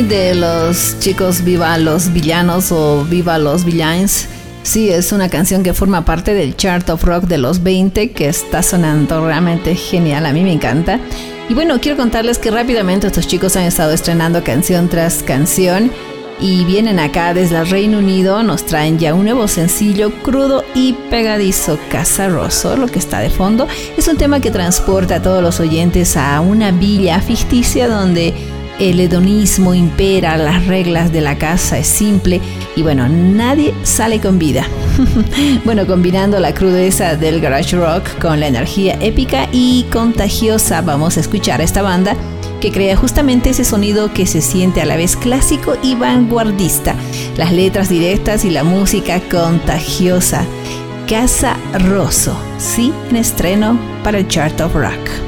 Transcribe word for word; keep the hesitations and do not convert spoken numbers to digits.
de los chicos Viva los Villanos o Viva los Villains. Sí, es una canción que forma parte del Chart of Rock de los veinte, que está sonando realmente genial, a mí me encanta. Y bueno, quiero contarles que rápidamente estos chicos han estado estrenando canción tras canción y vienen acá desde el Reino Unido, nos traen ya un nuevo sencillo crudo y pegadizo, Casa Rosso. Lo que está de fondo es un tema que transporta a todos los oyentes a una villa ficticia donde el hedonismo impera, las reglas de la casa es simple y bueno, nadie sale con vida. Bueno, combinando la crudeza del garage rock con la energía épica y contagiosa, vamos a escuchar a esta banda que crea justamente ese sonido que se siente a la vez clásico y vanguardista. Las letras directas y la música contagiosa. Casa Rosso, sí, en estreno para el Chart of Rock.